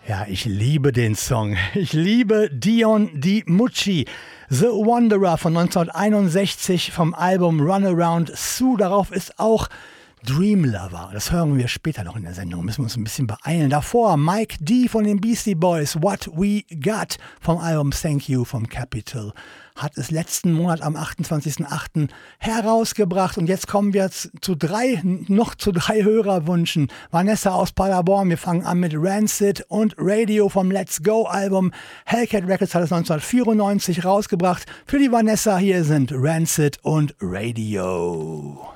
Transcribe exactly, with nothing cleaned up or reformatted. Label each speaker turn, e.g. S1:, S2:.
S1: Ja, ich liebe den Song. Ich liebe Dion DiMucci. The Wanderer von neunzehnhunderteinundsechzig vom Album Runaround Sue. Darauf ist auch Dream Lover. Das hören wir später noch in der Sendung. Müssen wir uns ein bisschen beeilen. Davor Mike D von den Beastie Boys. What We Got vom Album Thank You vom Capitol. Hat es letzten Monat am achtundzwanzigsten achten herausgebracht. Und jetzt kommen wir zu drei, noch zu drei Hörerwünschen. Vanessa aus Paderborn, wir fangen an mit Rancid und Radio vom Let's Go Album. Hellcat Records hat es neunzehnhundertvierundneunzig rausgebracht. Für die Vanessa hier sind Rancid und Radio.